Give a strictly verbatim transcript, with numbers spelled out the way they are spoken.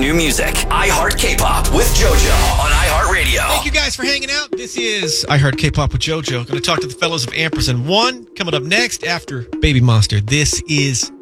new music. iHeart K-Pop with JoJo on iHeartRadio. Thank you guys for hanging out. This is iHeart K-Pop with JoJo. Going to talk to the fellows of Ampersand One coming up next after Baby Monster. This is